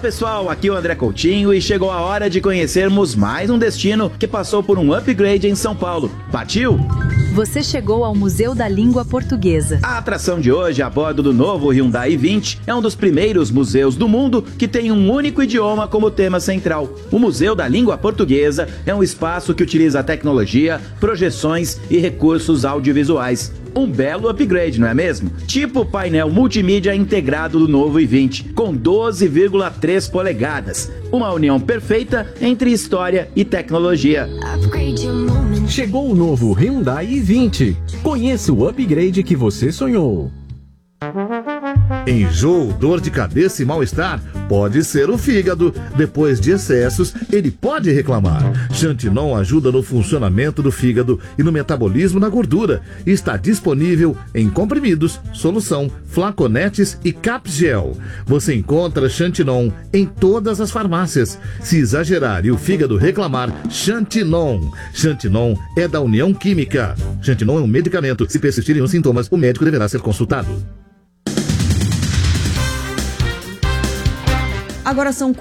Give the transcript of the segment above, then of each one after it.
pessoal, aqui é o André Coutinho e chegou a hora de conhecermos mais um destino que passou por um upgrade em São Paulo. Partiu? Você chegou ao Museu da Língua Portuguesa. A atração de hoje, a bordo do novo Hyundai i20, é um dos primeiros museus do mundo que tem um único idioma como tema central. O Museu da Língua Portuguesa é um espaço que utiliza tecnologia, projeções e recursos audiovisuais. Um belo upgrade, não é mesmo? Tipo o painel multimídia integrado do novo i20, com 12,3 polegadas. Uma união perfeita entre história e tecnologia. Chegou o novo Hyundai i20. Conheça o upgrade que você sonhou. Enjoo, dor de cabeça e mal-estar pode ser o fígado. Depois de excessos, ele pode reclamar. Xantinon ajuda no funcionamento do fígado e no metabolismo da gordura. Está disponível em comprimidos, solução, flaconetes e capgel. Você encontra Xantinon em todas as farmácias. Se exagerar e o fígado reclamar, Xantinon. Xantinon é da União Química. Xantinon é um medicamento. Se persistirem os sintomas, o médico deverá ser consultado. Agora são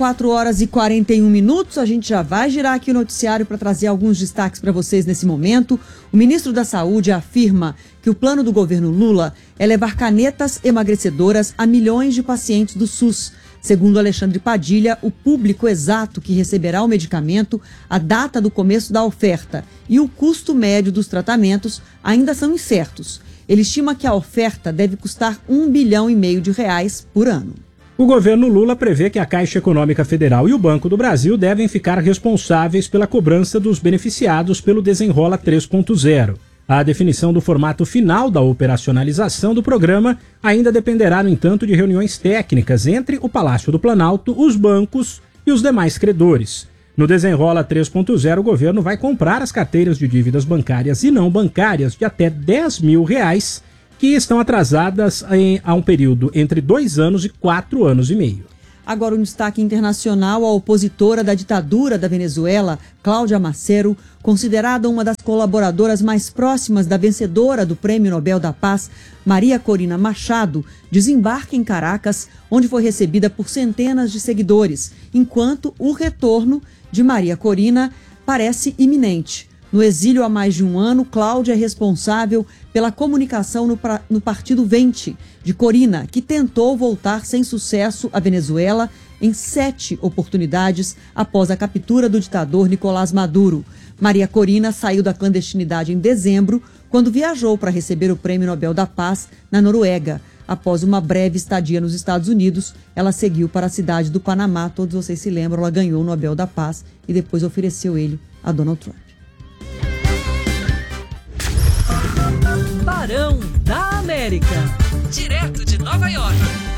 4h41. A gente já vai girar aqui o noticiário para trazer alguns destaques para vocês nesse momento. O ministro da Saúde afirma que o plano do governo Lula é levar canetas emagrecedoras a milhões de pacientes do SUS. Segundo Alexandre Padilha, o público exato que receberá o medicamento, a data do começo da oferta e o custo médio dos tratamentos ainda são incertos. Ele estima que a oferta deve custar R$1,5 bilhão por ano. O governo Lula prevê que a Caixa Econômica Federal e o Banco do Brasil devem ficar responsáveis pela cobrança dos beneficiados pelo Desenrola 3.0. A definição do formato final da operacionalização do programa ainda dependerá, no entanto, de reuniões técnicas entre o Palácio do Planalto, os bancos e os demais credores. No Desenrola 3.0, o governo vai comprar as carteiras de dívidas bancárias e não bancárias de até R$10 mil, que estão atrasadas há um período entre 2 anos e 4 anos e meio. Agora um destaque internacional: a opositora da ditadura da Venezuela, Cláudia Macero, considerada uma das colaboradoras mais próximas da vencedora do Prêmio Nobel da Paz, Maria Corina Machado, desembarca em Caracas, onde foi recebida por centenas de seguidores, enquanto o retorno de Maria Corina parece iminente. No exílio há mais de um ano, Cláudia é responsável pela comunicação no Partido Vente de Corina, que tentou voltar sem sucesso à Venezuela em 7 oportunidades após a captura do ditador Nicolás Maduro. Maria Corina saiu da clandestinidade em dezembro, quando viajou para receber o Prêmio Nobel da Paz na Noruega. Após uma breve estadia nos Estados Unidos, ela seguiu para a cidade do Panamá. Todos vocês se lembram, ela ganhou o Nobel da Paz e depois ofereceu ele a Donald Trump. Barão da América, direto de Nova York.